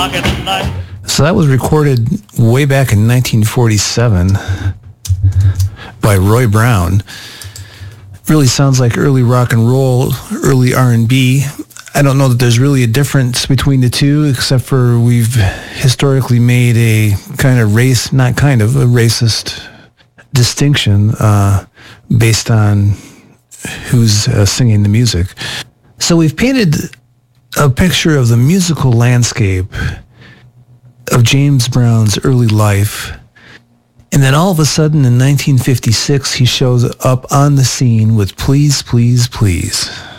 rocking tonight. So that was recorded way back in 1947 by Roy Brown. Really sounds like early rock and roll, early R&B. I don't know that there's really a difference between the two, except for we've historically made a kind of racist distinction based on who's singing the music. So we've painted a picture of the musical landscape of James Brown's early life. And then all of a sudden in 1956, he shows up on the scene with Please, Please, Please.